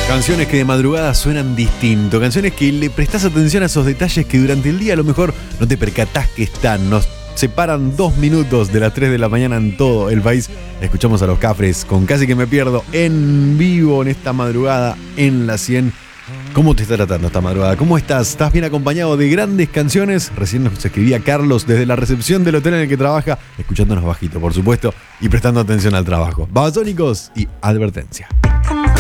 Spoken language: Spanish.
Canciones que de madrugada suenan distinto, canciones que le prestás atención a esos detalles que durante el día a lo mejor no te percatás que están. Nos separan 2 minutos de las 3 de la mañana en todo el país. Escuchamos a Los Cafres con Casi que me pierdo en vivo en esta madrugada en la 100. ¿Cómo te está tratando esta madrugada? ¿Cómo estás? ¿Estás bien acompañado de grandes canciones? Recién nos escribía Carlos desde la recepción del hotel en el que trabaja, escuchándonos bajito, por supuesto, y prestando atención al trabajo. Babasónicos y advertencia.